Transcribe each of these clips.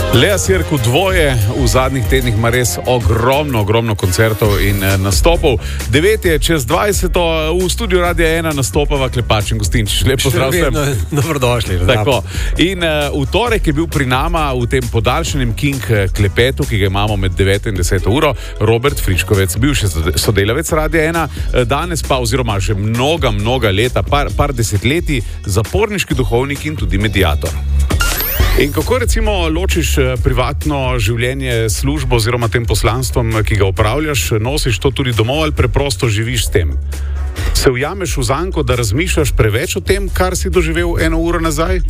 Lea Sirku dvoje, v zadnjih tednih ima res ogromno koncertov in nastopov. 9 je čez 20, v studiu Radia 1 nastopava Klepač in Gustinčič. Lep pozdrav vsem. Dobrodošli. Tako. In v torek je bil pri nama v tem podaljšanem King klepetu, ki ga imamo med 9 in 10 uro, Robert Friškovec, bivši sodelavec Radia 1, danes pa oziroma že mnoga leta, par desetletij, zaporniški duhovnik in tudi mediator. In kako recimo ločiš privatno življenje, službo oziroma tem poslanstvom, ki ga opravljaš, nosiš to tudi domov ali preprosto živiš s tem? Se ujameš v zanko, da razmišljaš preveč o tem, kar si doživel 1 uro nazaj?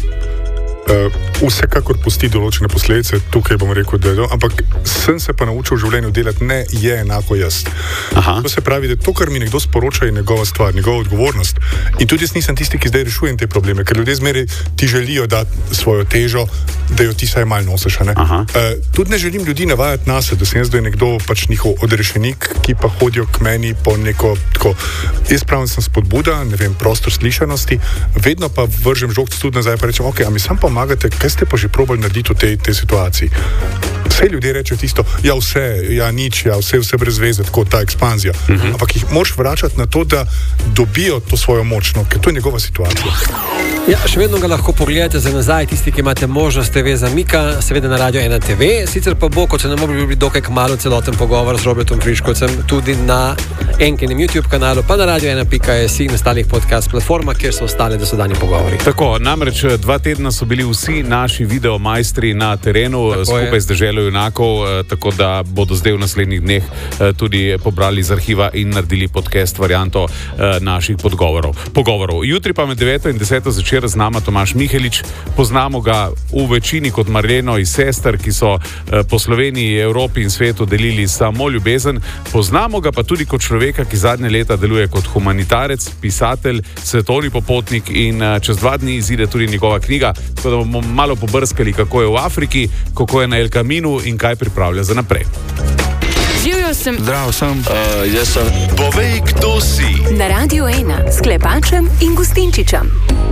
Vsekakor pusti določene posledice, tukaj bom rekel, da je to, ampak sem se pa naučil v življenju delati, ne je enako jaz. Aha. To se pravi, da to, kar mi nekdo sporoča, je njegova stvar, njegova odgovornost. In tudi jaz nisem tisti, ki zdaj rešujem te probleme, ker ljudje zmeraj ti želijo dati svojo težo, da jo ti saj malo nosiš. Tudi ne želim ljudi navajati nase, da sem jaz zdaj nekdo pač njihov odrešenik, ki pa hodijo k meni po neko tako. Jaz pravim, sem spodbuda, ne vem, prostor slišanosti, vedno pa vržem žogc tudi nazaj, pa rečem, ok, a mi sam pomagate, kaj ste pa že probali narediti v tej situaciji? Vse ljudje rečejo tisto, ja vse, ja nič, ja vse brez veze, tako ta ekspanzija. Ampak jih moraš vračati na to, da dobijo to svojo moč, no, ker to je njegova situacija. Ja, še vedno ga lahko pogledate za nazaj, tisti, ki imate možnost TV zamika, seveda na Radio 1 TV, sicer pa bo, kot se nam bi dokaj kmalu celoten pogovor z Robertom Friškovcem, tudi na Enkinem YouTube kanalu, pa na radio1.si in ostalih podcast platformah, kjer so ostale dosedanji pogovori. Tako, namreč 2 tedna so bili vsi naši videomajstri na terenu, skupaj z Deželo junakov, tako da bodo zdaj v naslednjih dneh tudi pobrali iz arhiva in naredili podcast varianto naših pogovorov. Jutri pa med 9 in 10 zvečer z nama Tomaž Mihelič. Poznamo ga v večini kot Marleno iz Sester, ki so po Sloveniji, Evropi in svetu delili samo ljubezen. Poznamo ga pa tudi kot človeka, ki zadnje leta deluje kot humanitarec, pisatelj, svetovni popotnik in čez 2 dni izide tudi njegova knjiga, tako da bomo malo pobrskali, kako je v Afriki, kako je na El Caminu in kaj pripravlja za naprej. Živjo sem. Zdravo sem. Jaz sem. Povej, kdo si. Na Radio 1 s Klepačem in Gustinčičem.